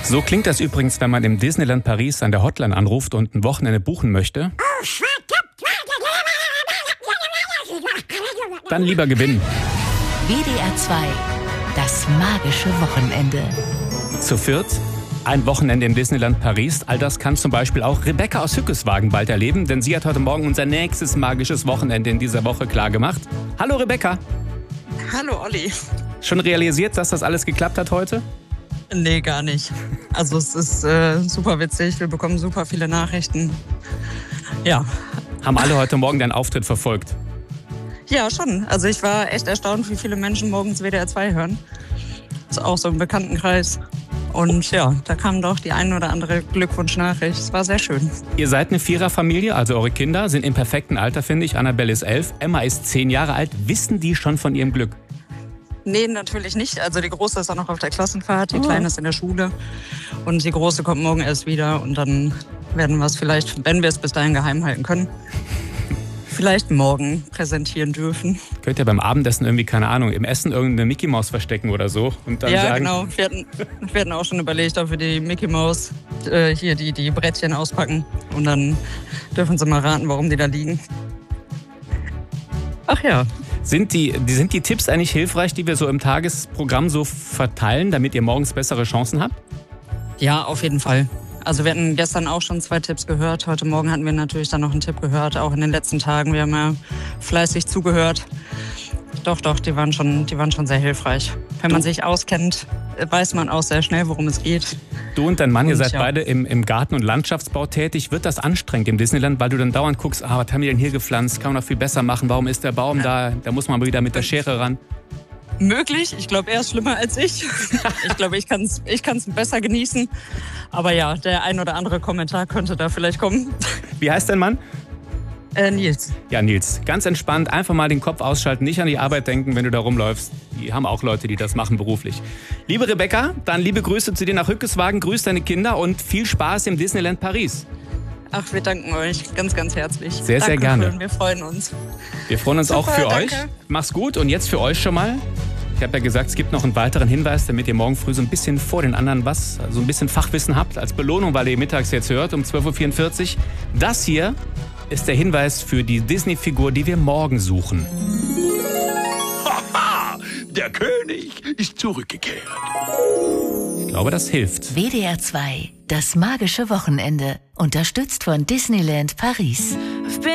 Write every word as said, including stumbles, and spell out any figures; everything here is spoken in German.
So klingt das übrigens, wenn man im Disneyland Paris an der Hotline anruft und ein Wochenende buchen möchte. Dann lieber gewinnen. W D R zwei, das magische Wochenende. Zu viert, ein Wochenende im Disneyland Paris. All das kann zum Beispiel auch Rebecca aus Hückeswagen bald erleben, denn sie hat heute Morgen unser nächstes magisches Wochenende in dieser Woche klargemacht. Hallo Rebecca. Hallo Olli. Schon realisiert, dass das alles geklappt hat heute? Nee, gar nicht. Also es ist äh, super witzig, wir bekommen super viele Nachrichten. Ja. Haben alle heute Morgen deinen Auftritt verfolgt? Ja, schon. Also ich war echt erstaunt, wie viele Menschen morgens W D R zwei hören. Das ist auch so im Bekanntenkreis. Und ja, da kam doch die ein oder andere Glückwunschnachricht. Es war sehr schön. Ihr seid eine Viererfamilie, also eure Kinder sind im perfekten Alter, finde ich. Annabelle ist elf, Emma ist zehn Jahre alt. Wissen die schon von ihrem Glück? Nee, natürlich nicht. Also die Große ist auch noch auf der Klassenfahrt, die Kleine ist in der Schule. Und die Große kommt morgen erst wieder. Und dann werden wir es vielleicht, wenn wir es bis dahin geheim halten können, vielleicht morgen präsentieren dürfen. Könnt ihr beim Abendessen irgendwie, keine Ahnung, im Essen irgendeine Mickey Maus verstecken oder so? Und dann ja, sagen, genau. Wir hatten, wir hatten auch schon überlegt, ob wir die Mickey Maus, äh, hier die, die Brettchen auspacken. Und dann dürfen sie mal raten, warum die da liegen. Ach ja. Sind die, die, sind die Tipps eigentlich hilfreich, die wir so im Tagesprogramm so verteilen, damit ihr morgens bessere Chancen habt? Ja, auf jeden Fall. Also wir hatten gestern auch schon zwei Tipps gehört. Heute Morgen hatten wir natürlich dann noch einen Tipp gehört, auch in den letzten Tagen. Wir haben ja fleißig zugehört. Doch, doch, die waren schon, die waren schon sehr hilfreich. Wenn man sich auskennt, weiß man auch sehr schnell, worum es geht. Du und dein Mann, und ihr seid ja. beide im, im Garten- und Landschaftsbau tätig. Wird das anstrengend im Disneyland, weil du dann dauernd guckst, ah, was haben die denn hier gepflanzt? Kann man noch viel besser machen. Warum ist der Baum da? Da muss man wieder mit der Schere ran. Möglich. Ich glaube, er ist schlimmer als ich. Ich glaube, ich kann es ich kann's besser genießen. Aber ja, der ein oder andere Kommentar könnte da vielleicht kommen. Wie heißt dein Mann? Äh, Nils. Ja, Nils, ganz entspannt, einfach mal den Kopf ausschalten, nicht an die Arbeit denken, wenn du da rumläufst. Die haben auch Leute, die das machen beruflich. Liebe Rebecca, dann liebe Grüße zu dir nach Hückeswagen, grüß deine Kinder und viel Spaß im Disneyland Paris. Ach, wir danken euch ganz, ganz herzlich. Sehr, sehr Danke gerne. Schön, wir freuen uns. Wir freuen uns Super, auch für danke. euch. Mach's gut und jetzt für euch schon mal. Ich habe ja gesagt, es gibt noch einen weiteren Hinweis, damit ihr morgen früh so ein bisschen vor den anderen was, so ein bisschen Fachwissen habt, als Belohnung, weil ihr mittags jetzt hört, um zwölf Uhr vierundvierzig. Das hier ist der Hinweis für die Disney-Figur, die wir morgen suchen. Haha, der König ist zurückgekehrt. Ich glaube, das hilft. W D R zwei, das magische Wochenende. Unterstützt von Disneyland Paris.